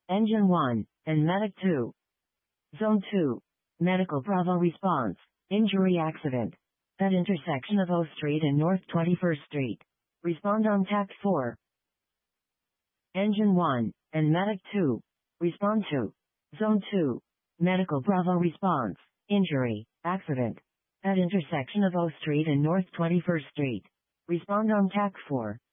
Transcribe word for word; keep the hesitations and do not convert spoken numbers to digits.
Engine one, and Medic two. Zone two. Medical Bravo response. Injury accident. At intersection of O Street and North twenty-first Street. Respond on T A C four. Engine one, and Medic two. Respond to. Zone two. Medical Bravo response. Injury. Accident. At intersection of O Street and North twenty-first Street. Respond on T A C four.